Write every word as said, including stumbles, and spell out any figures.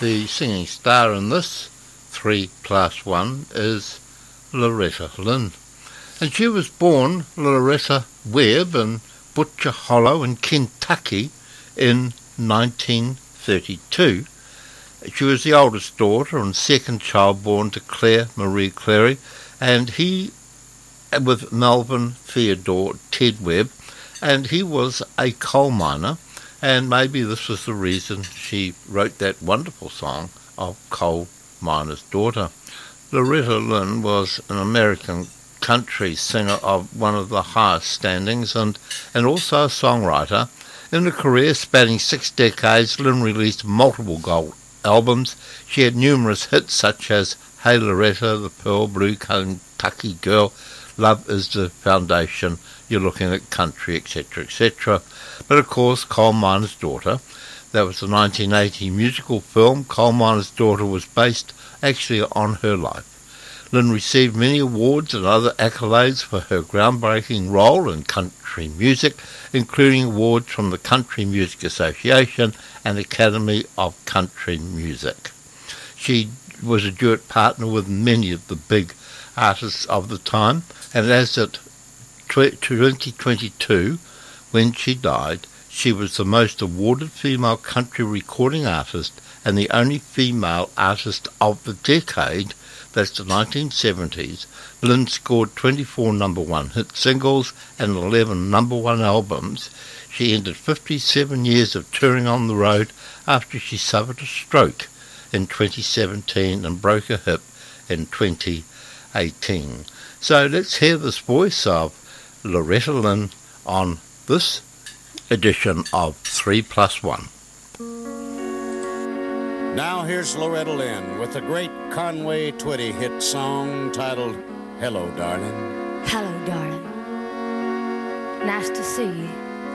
The singing star in this, three plus one, is Loretta Lynn. And she was born Loretta Webb in Butcher Hollow in Kentucky in nineteen thirty-two. She was the oldest daughter and second child born to Claire Marie Clary, and he with Melvin Theodore Ted Webb, and he was a coal miner, and maybe this was the reason she wrote that wonderful song of Coal Miner's Daughter. Loretta Lynn was an American country singer of one of the highest standings, and, and also a songwriter. In a career spanning six decades, Lynn released multiple gold albums. She had numerous hits such as Hey Loretta, The Pearl Blue Kentucky Girl, Love is the Foundation, You're Looking at Country, et cetera, et cetera. But of course, Coal Miner's Daughter, that was the nineteen eighty musical film. Coal Miner's Daughter was based actually on her life. Lynn received many awards and other accolades for her groundbreaking role in country music, including awards from the Country Music Association and Academy of Country Music. She was a duet partner with many of the big artists of the time, and as at twenty twenty-two, when she died, she was the most awarded female country recording artist and the only female artist of the decade. That's the nineteen seventies. Lynn scored twenty-four number one hit singles and eleven number one albums. She ended fifty-seven years of touring on the road after she suffered a stroke in twenty seventeen and broke her hip in twenty eighteen. So let's hear this voice of Loretta Lynn on this edition of three plus one. Now here's Loretta Lynn with the great Conway Twitty hit song titled Hello, Darling. Hello, darling. Nice to see you.